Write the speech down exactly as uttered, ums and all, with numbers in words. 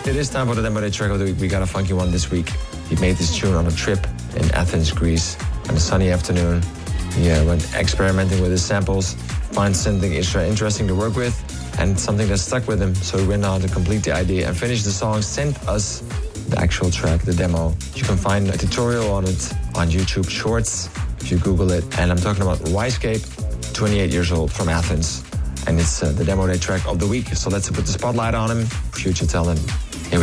It is time for the Demo Day track of the week. We got a funky one this week. He made this tune on a trip in Athens, Greece, on a sunny afternoon. He uh, went experimenting with his samples, find something extra interesting to work with, and something that stuck with him. So he went on to complete the idea and finish the song, sent us the actual track, the demo. You can find a tutorial on it on YouTube Shorts if you Google it. And I'm talking about Yscape, twenty-eight years old, from Athens. And it's uh, the Demo Day track of the week. So let's put the spotlight on him. Future talent.